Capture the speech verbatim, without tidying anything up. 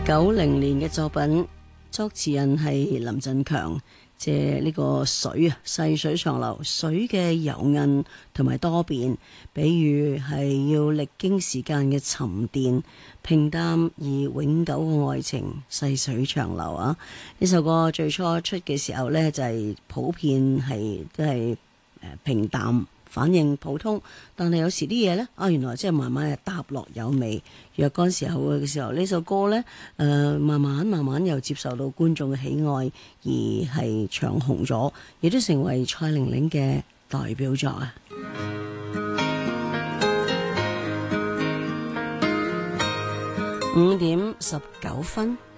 九零年嘅作品，作詞人係林振強，借呢個水啊，細水長流，水嘅柔韌同埋多變，比喻係要歷經時間嘅沉澱，平淡而永久嘅愛情，細水長流啊！呢首歌最初出嘅時候呢，就係、是、普遍係都係誒平淡。反應普通，但係有時啲嘢呢，啊原來即係慢慢係搭落有味。若干時候嘅時候，呢首歌呢，誒、呃、慢慢慢慢又接受到觀眾嘅喜愛，而係長紅咗，亦都成為蔡玲玲嘅代表作啊！五點十九分。